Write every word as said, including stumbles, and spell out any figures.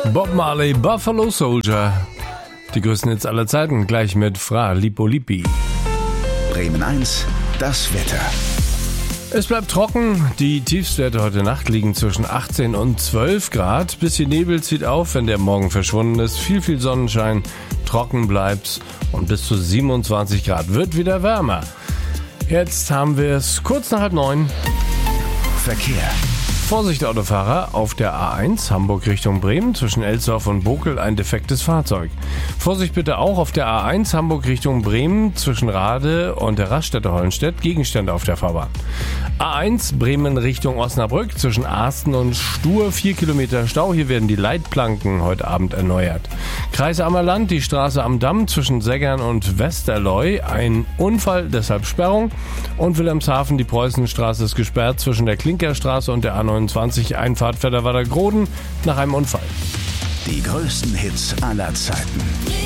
Bob Marley, Buffalo Soldier. Die größten Hits aller Zeiten, gleich mit Fra Lippo Lippi. Bremen eins, das Wetter. Es bleibt trocken. Die Tiefstwerte heute Nacht liegen zwischen achtzehn und zwölf Grad. Bisschen Nebel zieht auf, wenn der Morgen verschwunden ist. Viel, viel Sonnenschein. Trocken bleibt's. Und bis zu siebenundzwanzig Grad wird wieder wärmer. Jetzt haben wir es kurz nach halb neun. Verkehr. Vorsicht Autofahrer, auf der A eins Hamburg Richtung Bremen zwischen Elsdorf und Bokel ein defektes Fahrzeug. Vorsicht bitte auch auf der A eins Hamburg Richtung Bremen zwischen Rade und der Raststätte Hollenstedt Gegenstände auf der Fahrbahn. A eins Bremen Richtung Osnabrück zwischen Arsten und Stur vier Kilometer Stau. Hier werden die Leitplanken heute Abend erneuert. Kreis Ammerland, die Straße am Damm zwischen Seggern und Westerleu. Ein Unfall, deshalb Sperrung. Und Wilhelmshaven, die Preußenstraße ist gesperrt zwischen der Klinkerstraße und der A neunundzwanzig Einfahrt Vetterwader-Groden nach einem Unfall. Die größten Hits aller Zeiten.